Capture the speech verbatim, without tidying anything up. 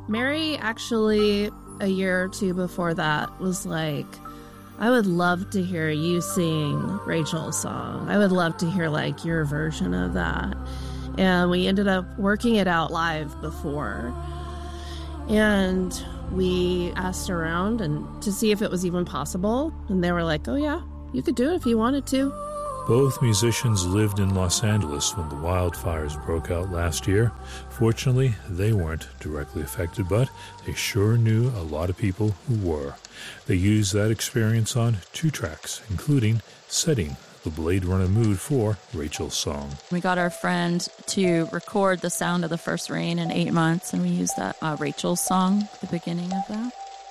Mary actually, a year or two before that, was like, I would love to hear you sing Rachel's song. I would love to hear, like, your version of that. And we ended up working it out live before. And we asked around and to see if it was even possible. And they were like, oh, yeah, you could do it if you wanted to. Both musicians lived in Los Angeles when the wildfires broke out last year. Fortunately, they weren't directly affected, but they sure knew a lot of people who were. They used that experience on two tracks, including setting the Blade Runner mood for Rachel's song. We got our friend to record the sound of the first rain in eight months, and we used that uh, Rachel's song at the beginning of that.